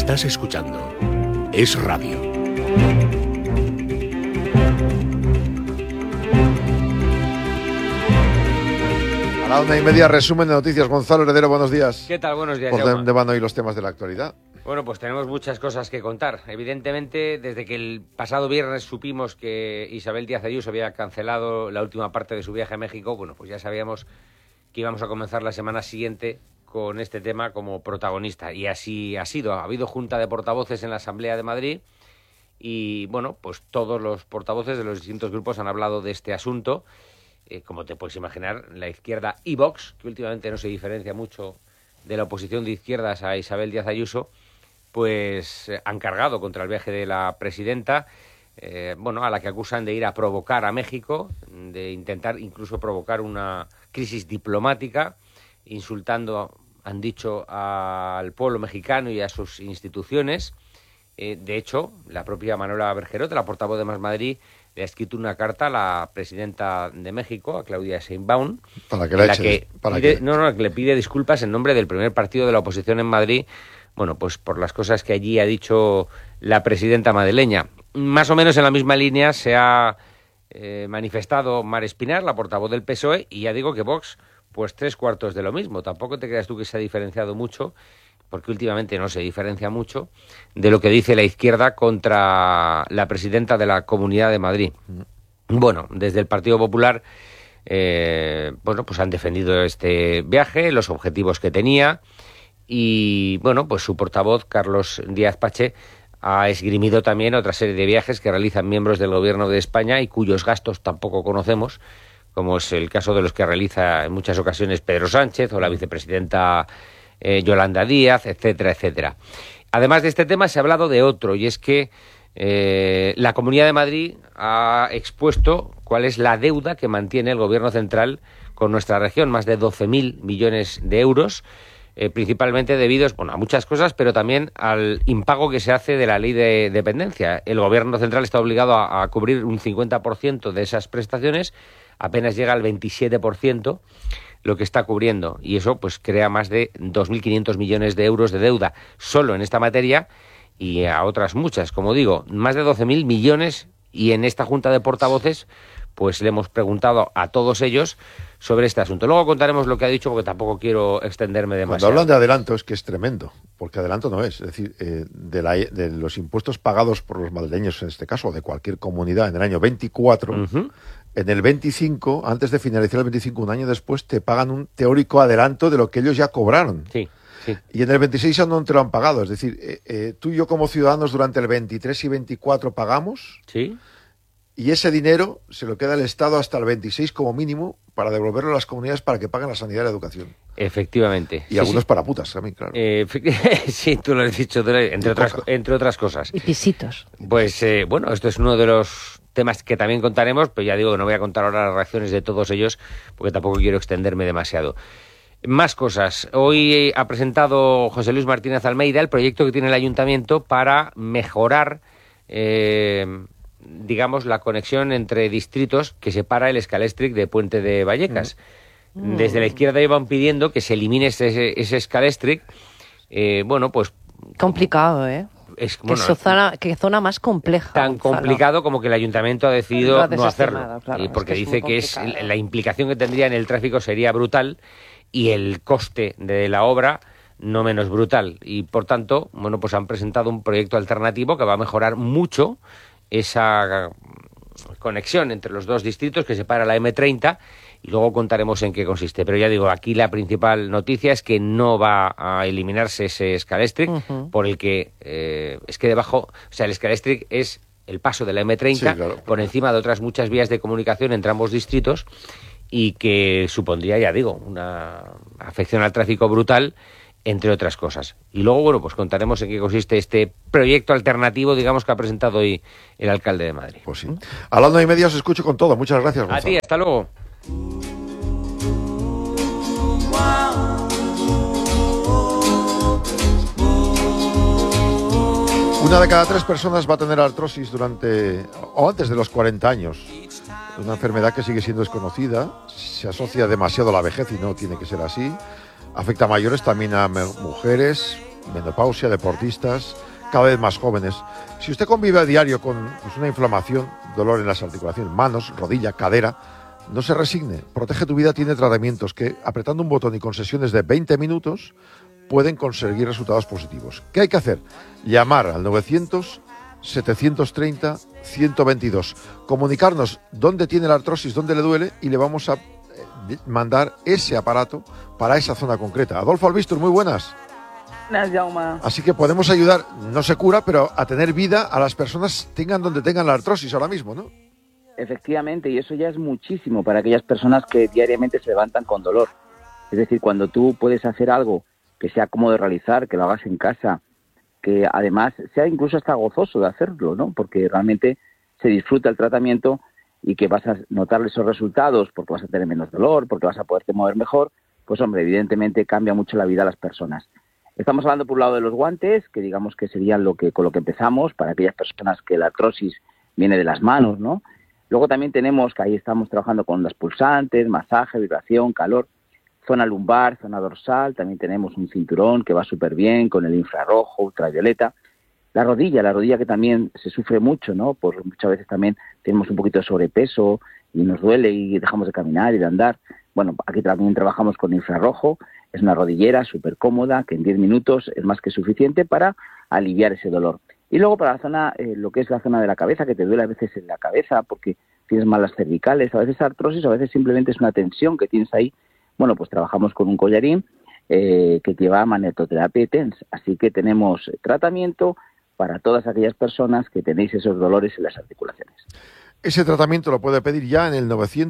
Estás escuchando Es Radio. A la 1:30, resumen de noticias. Gonzalo Heredero, buenos días. ¿Qué tal? Buenos días, ¿Por Jaume. dónde van hoy los temas de la actualidad? Bueno, pues tenemos muchas cosas que contar. Evidentemente, desde que el pasado viernes supimos que Isabel Díaz Ayuso había cancelado la última parte de su viaje a México, bueno, pues ya sabíamos que íbamos a comenzar la semana siguiente con este tema como protagonista. Y así ha sido. Ha habido junta de portavoces en la Asamblea de Madrid y, bueno, pues todos los portavoces de los distintos grupos han hablado de este asunto. Como te puedes imaginar, la izquierda y Vox, que últimamente no se diferencia mucho de la oposición de izquierdas a Isabel Díaz Ayuso, pues han cargado contra el viaje de la presidenta, a la que acusan de ir a provocar a México, de intentar incluso provocar una crisis diplomática, insultando, han dicho, al pueblo mexicano y a sus instituciones. De hecho, la propia Manuela Bergerot, la portavoz de Más Madrid, le ha escrito una carta a la presidenta de México, a Claudia Sheinbaum, para que la eche, que le pide disculpas en nombre del primer partido de la oposición en Madrid, bueno, pues por las cosas que allí ha dicho la presidenta madrileña. Más o menos en la misma línea se ha manifestado Mar Espinar, la portavoz del PSOE, y ya digo que Vox, pues 3/4 de lo mismo. Tampoco te creas tú que se ha diferenciado mucho, porque últimamente no se diferencia mucho de lo que dice la izquierda contra la presidenta de la Comunidad de Madrid. Bueno, desde el Partido Popular, pues han defendido este viaje, los objetivos que tenía, y bueno, pues su portavoz, Carlos Díaz Pache, ha esgrimido también otra serie de viajes que realizan miembros del Gobierno de España y cuyos gastos tampoco conocemos, como es el caso de los que realiza en muchas ocasiones Pedro Sánchez o la vicepresidenta Yolanda Díaz, etcétera, etcétera. Además de este tema se ha hablado de otro, y es que la Comunidad de Madrid ha expuesto cuál es la deuda que mantiene el Gobierno central con nuestra región, más de 12.000 millones de euros, principalmente debidos a muchas cosas, pero también al impago que se hace de la ley de dependencia. El Gobierno central está obligado a cubrir un 50% de esas prestaciones, apenas llega al 27%, lo que está cubriendo, y eso pues crea más de 2.500 millones de euros de deuda solo en esta materia, y a otras muchas, como digo, más de 12.000 millones, y en esta junta de portavoces pues le hemos preguntado a todos ellos sobre este asunto. Luego contaremos lo que ha dicho, porque tampoco quiero extenderme demasiado. Cuando hablan de adelanto es que es tremendo, porque adelanto no es decir, de los impuestos pagados por los madrileños, en este caso, o de cualquier comunidad en el año 24, en el 25, antes de finalizar el 25, un año después, te pagan un teórico adelanto de lo que ellos ya cobraron. Sí. Y en el 26 aún no te lo han pagado. Es decir, tú y yo como ciudadanos durante el 23 y 24 pagamos. Sí. Y ese dinero se lo queda el Estado hasta el 26 como mínimo para devolverlo a las comunidades para que paguen la sanidad y la educación. Efectivamente. Y algunos para putas también, claro. Sí, tú lo has dicho, entre otras cosas. Y pisitos. Pues esto es uno de los temas que también contaremos, pero ya digo que no voy a contar ahora las reacciones de todos ellos, porque tampoco quiero extenderme demasiado. Más cosas. Hoy ha presentado José Luis Martínez Almeida el proyecto que tiene el Ayuntamiento para mejorar la conexión entre distritos que separa el Scalextric de Puente de Vallecas. Desde la izquierda iban pidiendo que se elimine ese Scalextric. Complicado, ¿eh? Qué zona más compleja. Tan Gonzalo. Complicado como que el Ayuntamiento ha decidido no hacerlo. Claro, y porque dice que es la ¿eh? implicación que tendría en el tráfico sería brutal y el coste de la obra no menos brutal. Y por tanto, pues han presentado un proyecto alternativo que va a mejorar mucho esa conexión entre los dos distritos que separa la M30, y luego contaremos en qué consiste. Pero ya digo, aquí la principal noticia es que no va a eliminarse ese Scalextric, por el que es que debajo, el Scalextric es el paso de la M30, sí, claro, por encima de otras muchas vías de comunicación entre ambos distritos, y que supondría, ya digo, una afección al tráfico brutal, entre otras cosas. Y luego, pues contaremos en qué consiste este proyecto alternativo, que ha presentado hoy el alcalde de Madrid. Pues sí. A la 1:30 os escucho con todo. Muchas gracias, Gonzalo. A ti, hasta luego. Una de cada 3 personas va a tener artrosis durante o antes de los 40 años. Una enfermedad que sigue siendo desconocida, se asocia demasiado a la vejez y no tiene que ser así. Afecta a mayores, también a mujeres, menopausia, deportistas, cada vez más jóvenes. Si usted convive a diario con una inflamación, dolor en las articulaciones, manos, rodilla, cadera, no se resigne. Protege tu Vida tiene tratamientos que, apretando un botón y con sesiones de 20 minutos, pueden conseguir resultados positivos. ¿Qué hay que hacer? Llamar al 900-730-122. Comunicarnos dónde tiene la artrosis, dónde le duele, y le vamos a mandar ese aparato para esa zona concreta. Adolfo Albistur, muy buenas. Buenas, Jaume. Así que podemos ayudar, no se cura, pero a tener vida a las personas tengan donde tengan la artrosis ahora mismo, ¿no? Efectivamente, y eso ya es muchísimo para aquellas personas que diariamente se levantan con dolor. Es decir, cuando tú puedes hacer algo que sea cómodo de realizar, que lo hagas en casa, que además sea incluso hasta gozoso de hacerlo, ¿no? Porque realmente se disfruta el tratamiento y que vas a notar esos resultados porque vas a tener menos dolor, porque vas a poderte mover mejor, pues hombre, evidentemente cambia mucho la vida a las personas. Estamos hablando por un lado de los guantes, que digamos que serían con lo que empezamos, para aquellas personas que la artrosis viene de las manos, ¿no? Luego también tenemos que ahí estamos trabajando con las pulsantes, masaje, vibración, calor, zona lumbar, zona dorsal, también tenemos un cinturón que va súper bien con el infrarrojo, ultravioleta. La rodilla que también se sufre mucho, ¿no? Pues muchas veces también tenemos un poquito de sobrepeso y nos duele y dejamos de caminar y de andar. Bueno, aquí también trabajamos con infrarrojo, es una rodillera súper cómoda que en 10 minutos es más que suficiente para aliviar ese dolor. Y luego para la zona, lo que es la zona de la cabeza, que te duele a veces en la cabeza porque tienes malas cervicales, a veces artrosis, a veces simplemente es una tensión que tienes ahí. Bueno, pues trabajamos con un collarín que lleva magnetoterapia y TENS. Así que tenemos tratamiento para todas aquellas personas que tenéis esos dolores en las articulaciones. Ese tratamiento lo puede pedir ya en el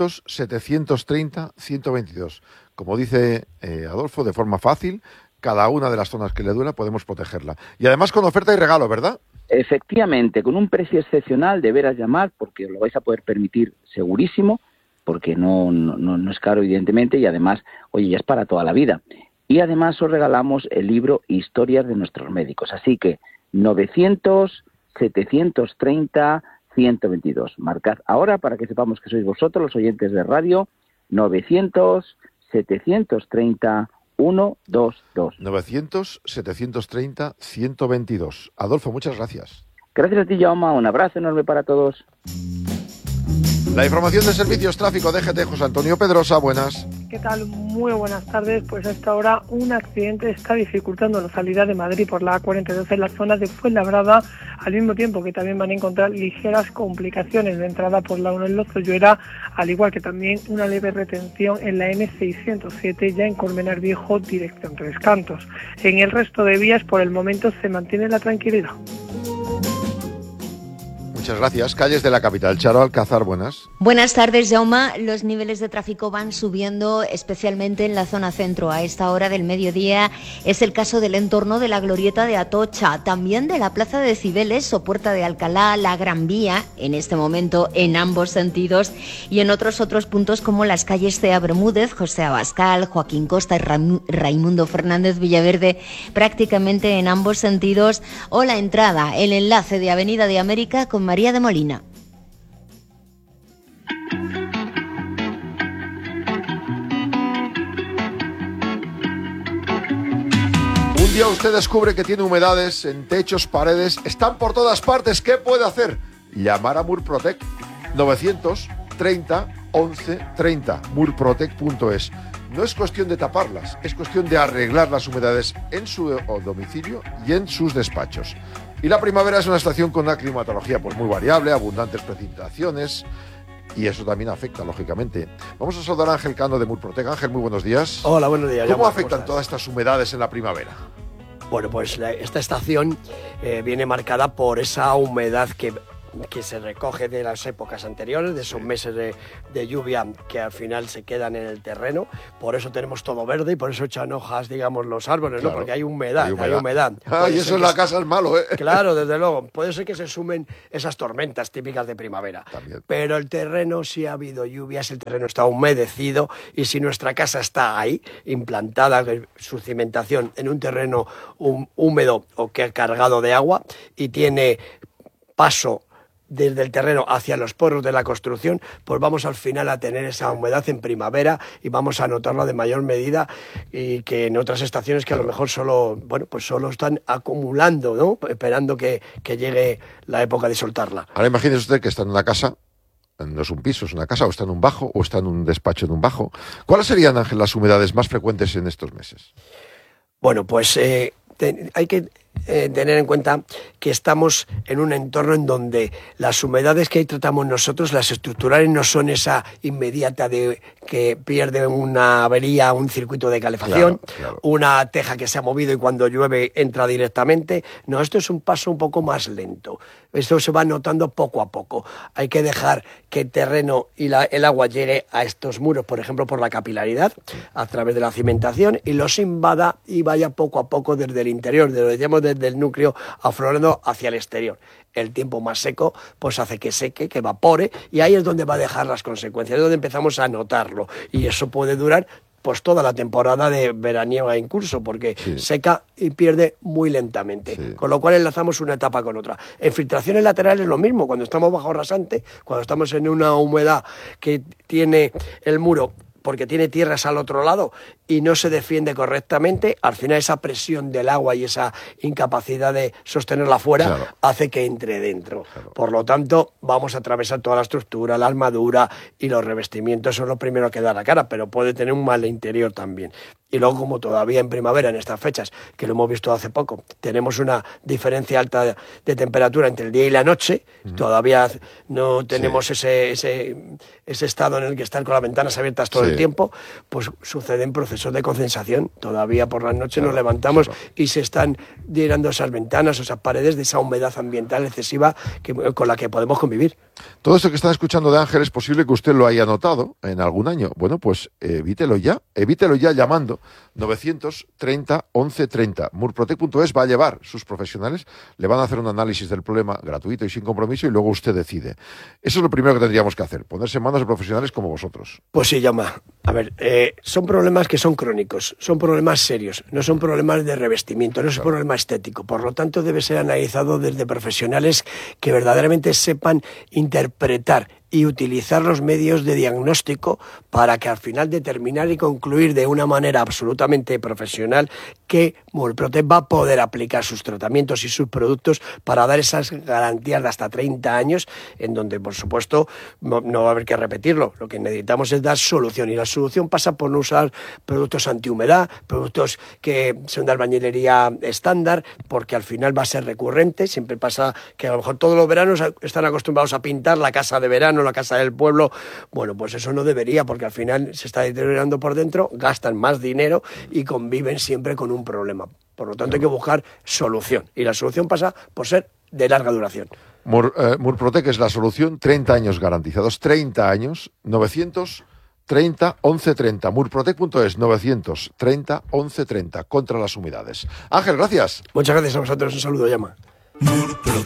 900-730-122. Como dice Adolfo, de forma fácil, cada una de las zonas que le duela podemos protegerla. Y además con oferta y regalo, ¿verdad? Efectivamente, con un precio excepcional, deberás llamar porque os lo vais a poder permitir segurísimo, porque no es caro evidentemente y además, oye, ya es para toda la vida. Y además os regalamos el libro Historias de nuestros médicos. Así que 900-730-122. Marcad ahora para que sepamos que sois vosotros los oyentes de radio. 900-730-122. 900-730-122. Adolfo, muchas gracias. Gracias a ti, Jaume. Un abrazo enorme para todos. La información de servicios tráfico DGT, José Antonio Pedrosa, buenas. ¿Qué tal? Muy buenas tardes. Pues a esta hora un accidente está dificultando la salida de Madrid por la A42 en la zona de Fuenlabrada, al mismo tiempo que también van a encontrar ligeras complicaciones de entrada por la 1 en Lozoyuela, al igual que también una leve retención en la N607 ya en Colmenar Viejo, dirección Tres Cantos. En el resto de vías, por el momento, se mantiene la tranquilidad. Muchas gracias. Calles de la capital. Charo Alcázar, buenas. Buenas tardes, Jaume. Los niveles de tráfico van subiendo, especialmente en la zona centro. A esta hora del mediodía es el caso del entorno de la Glorieta de Atocha, también de la Plaza de Cibeles o Puerta de Alcalá, la Gran Vía, en este momento en ambos sentidos, y en otros puntos como las calles Cea Bermúdez, José Abascal, Joaquín Costa y Raimundo Fernández Villaverde, prácticamente en ambos sentidos, o la entrada, el enlace de Avenida de América con María de Molina. Un día usted descubre que tiene humedades en techos, paredes, están por todas partes. ¿Qué puede hacer? Llamar a Murprotec. 930 11 30. Murprotec.es. No es cuestión de taparlas, es cuestión de arreglar las humedades en su domicilio y en sus despachos. Y la primavera es una estación con una climatología pues muy variable, abundantes precipitaciones, y eso también afecta, lógicamente. Vamos a saludar a Ángel Cano de Murprotec. Ángel, muy buenos días. Hola, buenos días. ¿Cómo afectan todas estas humedades en la primavera? Bueno, pues esta estación viene marcada por esa humedad que se recoge de las épocas anteriores, de esos meses de lluvia que al final se quedan en el terreno. Por eso tenemos todo verde y por eso echan hojas, digamos, los árboles, claro, ¿no? Porque hay humedad. Y eso en la casa es malo, ¿eh? Claro, desde luego. Puede ser que se sumen esas tormentas típicas de primavera. También. Pero el terreno, si ha habido lluvias, el terreno está humedecido, y si nuestra casa está ahí, implantada, su cimentación en un terreno húmedo o que ha cargado de agua y tiene paso desde el terreno hacia los poros de la construcción, pues vamos al final a tener esa humedad en primavera y vamos a notarla de mayor medida y que en otras estaciones que a lo mejor solo están acumulando, ¿no? Esperando que llegue la época de soltarla. Ahora imagínese usted que está en una casa, no es un piso, es una casa, o está en un bajo, o está en un despacho en un bajo. ¿Cuáles serían, Ángel, las humedades más frecuentes en estos meses? Bueno, pues hay que tener en cuenta que estamos en un entorno en donde las humedades que ahí tratamos nosotros, las estructurales, no son esa inmediata de que pierde una avería, un circuito de calefacción, claro. Una teja que se ha movido y cuando llueve entra directamente. No, esto es un paso un poco más lento. Esto se va notando poco a poco. Hay que dejar que el terreno y el agua llegue a estos muros, por ejemplo, por la capilaridad, a través de la cimentación, y los invada y vaya poco a poco desde el interior, desde el núcleo, aflorando hacia el exterior. El tiempo más seco pues hace que seque, que evapore, y ahí es donde va a dejar las consecuencias, es donde empezamos a notarlo, y eso puede durar pues toda la temporada de veraniega en curso, porque seca y pierde muy lentamente, con lo cual enlazamos una etapa con otra. En filtraciones laterales lo mismo, cuando estamos bajo rasante, cuando estamos en una humedad que tiene el muro porque tiene tierras al otro lado y no se defiende correctamente, al final esa presión del agua y esa incapacidad de sostenerla fuera hace que entre dentro. Por lo tanto, vamos a atravesar toda la estructura, la armadura y los revestimientos. Eso es lo primero que da la cara, pero puede tener un mal interior también. Y luego, como todavía en primavera, en estas fechas, que lo hemos visto hace poco, tenemos una diferencia alta de temperatura entre el día y la noche, todavía no tenemos ese estado en el que están con las ventanas abiertas todo el tiempo, pues suceden procesos de condensación. Todavía por las noches nos levantamos y se están llenando esas ventanas o esas paredes de esa humedad ambiental excesiva con la que podemos convivir. Todo esto que están escuchando de Ángel es posible que usted lo haya notado en algún año. Bueno, pues evítelo ya llamando 930 1130. Murprotec.es va a llevar sus profesionales, le van a hacer un análisis del problema gratuito y sin compromiso y luego usted decide. Eso es lo primero que tendríamos que hacer, ponerse en manos de profesionales como vosotros. Pues sí, llama. A ver, son problemas que son crónicos, son problemas serios, no son problemas de revestimiento, no es un problema estético. Por lo tanto, debe ser analizado desde profesionales que verdaderamente sepan interpretar y utilizar los medios de diagnóstico para que al final determinar y concluir de una manera absolutamente profesional que Murprotec va a poder aplicar sus tratamientos y sus productos para dar esas garantías de hasta 30 años, en donde, por supuesto, no va a haber que repetirlo. Lo que necesitamos es dar solución, y la solución pasa por no usar productos antihumedad, productos que son de albañilería estándar, porque al final va a ser recurrente. Siempre pasa que a lo mejor todos los veranos están acostumbrados a pintar la casa de verano, la casa del pueblo. Bueno, pues eso no debería, porque al final se está deteriorando por dentro, gastan más dinero y conviven siempre con un problema. Por lo tanto, hay que buscar solución, y la solución pasa por ser de larga duración. Murprotec es la solución, 30 años garantizados, 30 años, 930 1130. Murprotec.es, 930 1130, contra las humedades. Ángel, gracias. Muchas gracias a vosotros, un saludo, llama.